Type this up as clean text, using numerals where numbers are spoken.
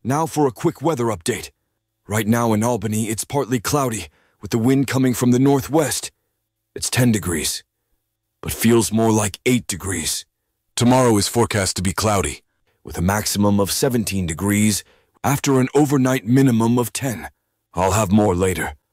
Now for a quick weather update. Right now in Albany, it's partly cloudy, with the wind coming from the northwest. It's 10 degrees, but feels more like 8 degrees. Tomorrow is forecast to be cloudy, with a maximum of 17 degrees after an overnight minimum of 10. I'll have more later.